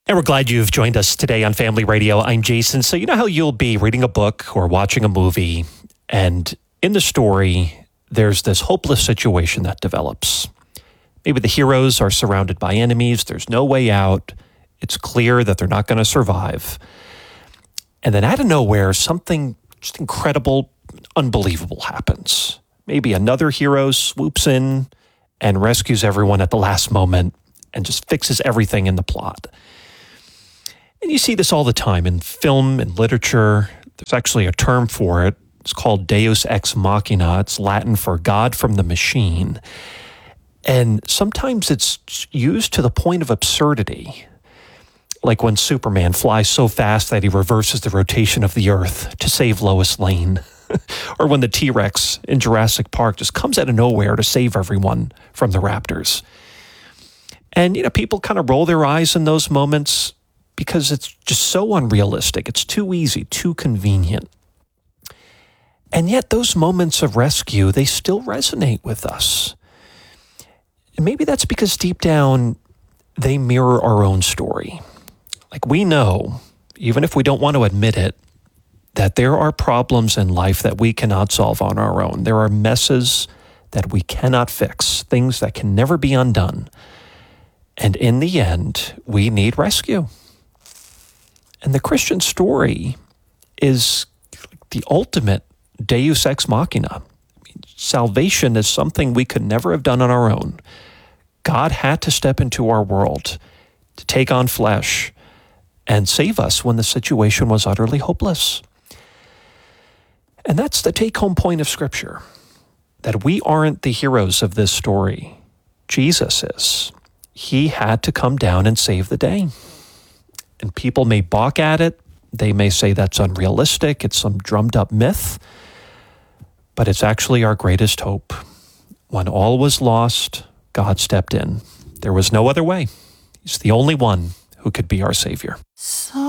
And we're glad you've joined us today on Family Radio. I'm Jason. So you know how you'll be reading a book or watching a movie, and in the story, there's this hopeless situation that develops. Maybe the heroes are surrounded by enemies. There's no way out. It's clear that they're not going to survive. And then out of nowhere, something just incredible, unbelievable happens. Maybe another hero swoops in and rescues everyone at the last moment and just fixes everything in the plot. And you see this all the time in film and literature. There's actually a term for it. It's called Deus ex machina. It's Latin for God from the machine. And sometimes it's used to the point of absurdity. Like when Superman flies so fast that he reverses the rotation of the Earth to save Lois Lane. Or when the T-Rex in Jurassic Park just comes out of nowhere to save everyone from the raptors. And, people kind of roll their eyes in those moments because it's just so unrealistic. It's too easy, too convenient. And yet those moments of rescue, they still resonate with us. And maybe that's because deep down, they mirror our own story. Like we know, even if we don't want to admit it, that there are problems in life that we cannot solve on our own. There are messes that we cannot fix, things that can never be undone. And in the end, we need rescue. And the Christian story is the ultimate Deus ex machina. Salvation is something we could never have done on our own. God had to step into our world to take on flesh and save us when the situation was utterly hopeless. And that's the take-home point of Scripture, that we aren't the heroes of this story. Jesus is. He had to come down and save the day. And people may balk at it. They may say that's unrealistic. It's some drummed-up myth. But it's actually our greatest hope. When all was lost, God stepped in. There was no other way. He's the only one who could be our Savior.